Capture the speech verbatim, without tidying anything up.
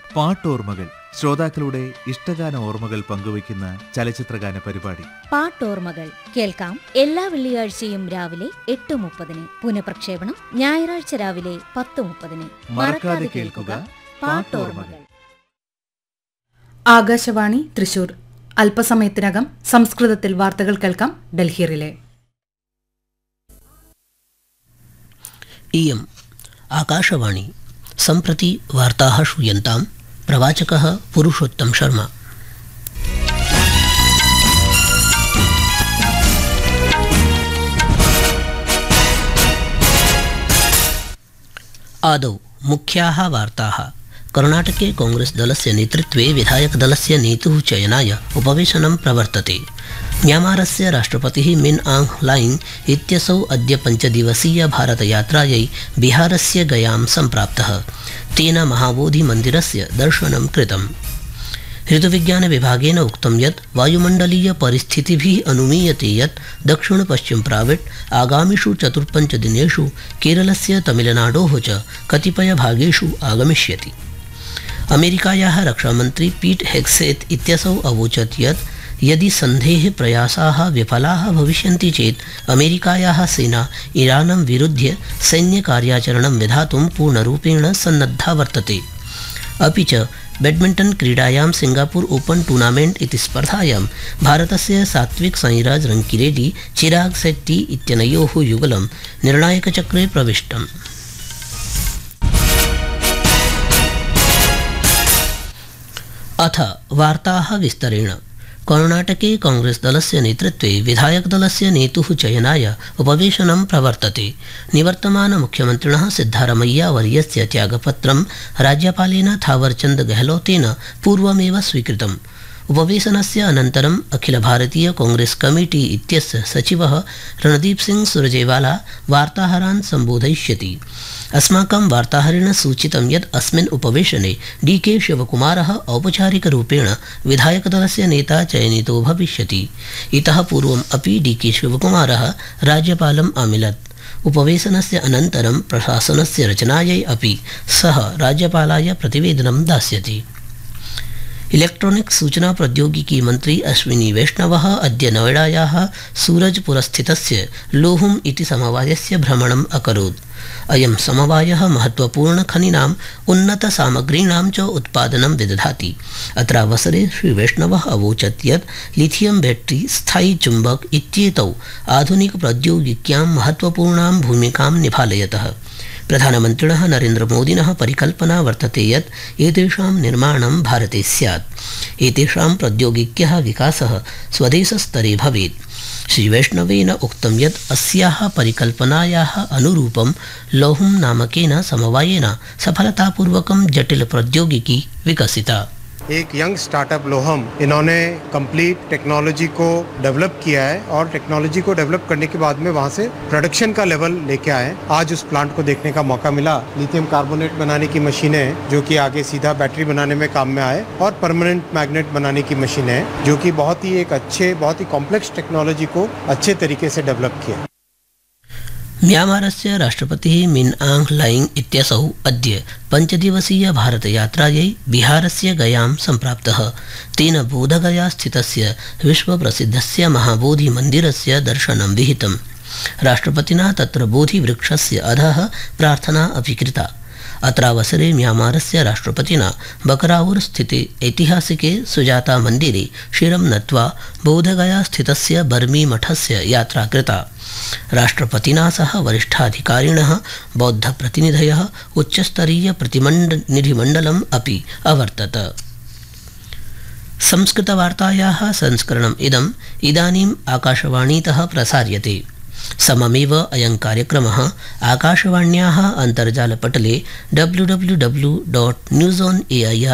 പാട്ടോർമ്മകൾ, ശ്രോതാക്കളുടെ ഇഷ്ടഗാന ഓർമ്മകൾ പങ്കുവയ്ക്കുന്ന ചലച്ചിത്രഗാന പരിപാടി. പാട്ടോർമ്മകൾ കേൾക്കാം എല്ലാ വെള്ളിയാഴ്ചയും രാവിലെ എട്ട് മുപ്പതിന്. പുനഃപ്രക്ഷേപണം ഞായറാഴ്ച രാവിലെ പത്ത് മുപ്പതിന്. മറക്കാതെ കേൾക്കുക പാട്ടോർമ്മകൾ. ആകാശവാണി തൃശൂർ. അല്പസമയത്തിനകം സംസ്കൃതത്തിൽ വാർത്തകൾ കേൾക്കാം. ഡൽഹി റിലേ. इयम् आकाशवाणी. सम्प्रति वार्ताः श्रूयन्ताम्. प्रवाचकः पुरुषोत्तम शर्मा. आदौ मुख्याः वार्ताः. कर्णाटके कांग्रेस दलस्य नेतृत्वे विधायक दलस्य नेतुः चयनाय उपवेशनं प्रवर्तते. म्यांमारस्य राष्ट्रपतिः मिन आंग ह्लाइंग इत्यसौ अद्य पञ्चदिवसीय भारतयात्रायै बिहारस्य गयां सम्प्राप्तः. तेन महाबोधिमन्दिरस्य दर्शनं कृतम्. ऋतुविज्ञानविभागेन उक्तं यत् वायुमण्डलीयपरिस्थितिभिः अनुमीयते यत् दक्षिणपश्चिमप्राविट् आगामिषु चतुर्पञ्चदिनेषु केरलस्य तमिलनाडोः च कतिपयभागेषु आगमिष्यति. अमेरिकायाः रक्षामन्त्री पीट हेग्सेत् इत्यसौ अवोचत् यत् यदि सन्धेः प्रयासाः विफलाः भविष्यन्ति चेत् अमेरिकायाः सेना ईरानं विरुध्य सैन्यकार्याचरणं विधातुं पूर्णरूपेण सन्नद्धा वर्तते. अपि च बैडमिण्टन् क्रीडायां सिंगापुर ओपन टूर्नामेण्ट् इति स्पर्धायां भारतस्य सात्विक साईराज रङ्किरेड्डी चिराग शेट्टी इत्यनयोः युगलं निर्णायकचक्रे प्रविष्टम्. अथ वार्ताः विस्तरेण. कर्णाटके कांग्रेस दलस्य नेतृत्वे विधायक दलस्य नेतुः चयनाय उपवेशनं प्रवर्तते. निवर्तमान मुख्यमन्त्रिणः सिद्धारमैया वर्यस्य त्यागपत्रं राज्यपालेन थावरचन्द गहलोतेन पूर्वमेव स्वीकृतम्. उपवेशनस्य अनन्तरम् अखिल भारतीय कांग्रेस कमिटी इत्यस्य सचिवः रणदीप सिंह सुरजेवाला वार्ताहरान् सम्बोधयिष्यति. अस्माकं वार्ताहरेण सूचितं यत् अस्मिन् उपवेशने डी के शिवकुमारः औपचारिकरूपेण विधायकदलस्य नेता चयनितो भविष्यति. इतः पूर्वम् अपि डी के शिवकुमारः राज्यपालम् अमिलत्. उपवेशनस्य अनन्तरं प्रशासनस्य रचनायै अपि सः राज्यपालाय प्रतिवेदनं दास्यति. इलेक्ट्रॉनिक्स सूचना प्रौद्योगिकी मंत्री अश्विनी वैष्णवः अद्य नोएडायाः सूरजपुरस्थितस्य लोहुम इति समवायस्य भ्रमणम् अकरोत्. अयं समवायः महत्वपूर्णखनिनाम् उन्नतसामग्रीणां च उत्पादनं विदधाति. अत्रावसरे श्री वैष्णवः अवोचत् यत् लिथियम बैटरी, स्थायी चुम्बक इत्येतौ आधुनिकप्रौद्योगिक्यां महत्वपूर्णां भूमिकां निभालयतः. प्रधानमन्त्रिणः नरेन्द्रमोदिनः परिकल्पना वर्तते यत् एतेषां निर्माणं भारते स्यात्. एतेषां प्रौद्योगिक्यः विकासः स्वदेशस्तरे भवेत्. श्रीवैष्णवेन उक्तं यत् अस्याः परिकल्पनायाः अनुरूपं लोहुम नामकेन समवायेन सफलतापूर्वकं जटिल प्रौद्योगिकी विकसिता. एक यंग स्टार्टअप लोहम, इन्होंने कंप्लीट टेक्नोलॉजी को डेवलप किया है और टेक्नोलॉजी को डेवलप करने के बाद में वहाँ से प्रोडक्शन का लेवल लेके आए. आज उस प्लांट को देखने का मौका मिला. लिथियम कार्बोनेट बनाने की मशीनें जो कि आगे सीधा बैटरी बनाने में काम में आए, और परमानेंट मैग्नेट बनाने की मशीनें जो कि बहुत ही एक अच्छे बहुत ही कॉम्प्लेक्स टेक्नोलॉजी को अच्छे तरीके से डेवलप किया. म्यांमारस्य राष्ट्रपतिः मिन आंग ह्लाइंग इत्यसौ अद्य पञ्चदिवसीय भारतयात्रायै बिहारस्य गयां सम्प्राप्तः. तेन बोधगया स्थितस्य विश्वप्रसिद्धस्य महाबोधिमन्दिरस्य दर्शनं विहितम्. राष्ट्रपतिना तत्र बोधिवृक्षस्य अधः प्रार्थना अपि कृता. अत्रावसरे म्यांमारस्य राष्ट्रपतिना बकराऊर स्थिते ऐतिहासिके सुजाता मन्दिरे शिरं नत्वा बोधगया स्थितस्य बर्मी मठस्य यात्रा कृता. राष्ट्रपतिना सह वरिष्ठाधिकारिणः, बौद्धप्रतिनिधयः, उच्चस्तरीयप्रतिनिधिमण्डलम् अपि अवर्तत. संस्कृतवार्तायाः संस्करणम् इदम् इदानीम् आकाशवाणीतः प्रसार्यते. सममेव अयं कार्यक्रमः आकाशवाण्याः अन्तर्जालपटले W W W dot news on A I are